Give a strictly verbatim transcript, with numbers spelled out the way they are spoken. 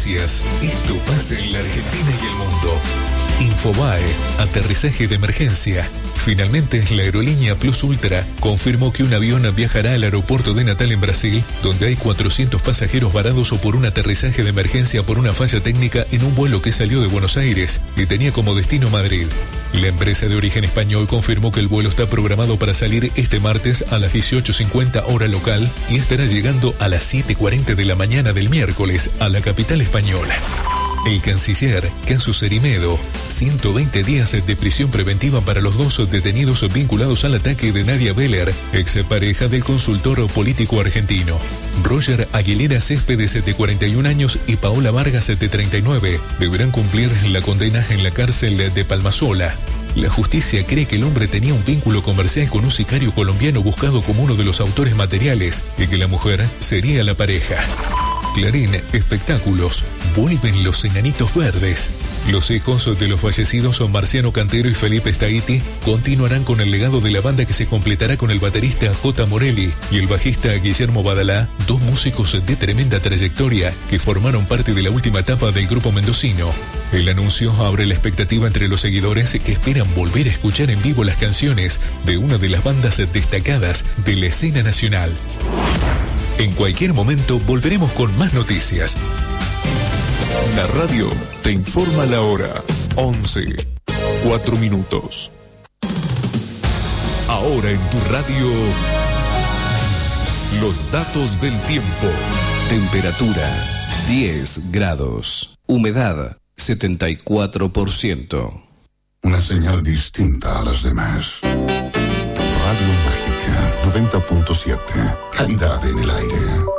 noticias. Esto pasa en la Argentina y el mundo. Infobae, aterrizaje de emergencia. Finalmente, la aerolínea Plus Ultra confirmó que un avión viajará al aeropuerto de Natal en Brasil, donde hay cuatrocientos pasajeros varados por un aterrizaje de emergencia por una falla técnica en un vuelo que salió de Buenos Aires y tenía como destino Madrid. La empresa de origen español confirmó que el vuelo está programado para salir este martes a las dieciocho cincuenta hora local y estará llegando a las siete cuarenta de la mañana del miércoles a la capital española. El canciller Casu Cerimedo, ciento veinte días de prisión preventiva para los dos detenidos vinculados al ataque de Nadia Beller, ex pareja del consultor político argentino. Roger Aguilera Céspedes, de cuarenta y un años, y Paola Vargas, de treinta y nueve, deberán cumplir la condena en la cárcel de Palmasola. La justicia cree que el hombre tenía un vínculo comercial con un sicario colombiano buscado como uno de los autores materiales y que la mujer sería la pareja. Clarín Espectáculos. Vuelven los Enanitos Verdes. Los hijos de los fallecidos son Marciano Cantero y Felipe Staiti continuarán con el legado de la banda, que se completará con el baterista J. Morelli y el bajista Guillermo Badalá, dos músicos de tremenda trayectoria que formaron parte de la última etapa del grupo mendocino. El anuncio abre la expectativa entre los seguidores que esperan volver a escuchar en vivo las canciones de una de las bandas destacadas de la escena nacional. En cualquier momento volveremos con más noticias. La radio te informa la hora. once, cuatro minutos. Ahora en tu radio, los datos del tiempo. Temperatura diez grados. Humedad setenta y cuatro por ciento. Una señal distinta a las demás. Radio Mágica noventa punto siete. Calidad en el aire.